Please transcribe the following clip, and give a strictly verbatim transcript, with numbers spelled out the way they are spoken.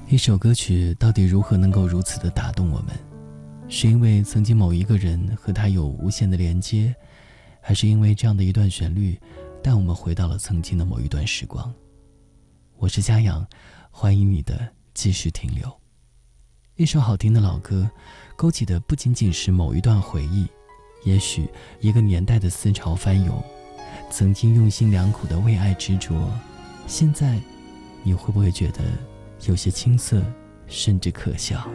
一首歌曲到底如何能够如此的打动我们？是因为曾经某一个人和他有无限的连接，还是因为这样的一段旋律带我们回到了曾经的某一段时光？我是嘉阳，欢迎你的继续停留。一首好听的老歌，勾起的不仅仅是某一段回忆，也许一个年代的思潮翻涌，曾经用心良苦的为爱执着，现在你会不会觉得有些青涩，甚至可笑？